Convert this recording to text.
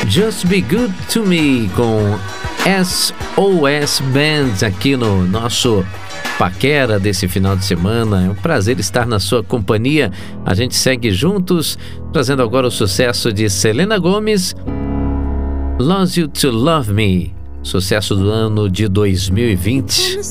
Just Be Good To Me com SOS Band aqui no nosso Paquera desse final de semana. É um prazer estar na sua companhia. A gente segue juntos, trazendo agora o sucesso de Selena Gomez, Lost You To Love Me, sucesso do ano de 2020.